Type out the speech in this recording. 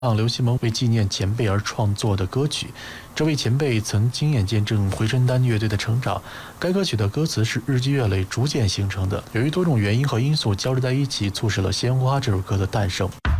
让刘西蒙为纪念前辈而创作的歌曲。这位前辈曾亲眼见证回春丹乐队的成长。该歌曲的歌词是日积月累逐渐形成的，由于多种原因和因素交织在一起，促使了《鲜花》这首歌的诞生。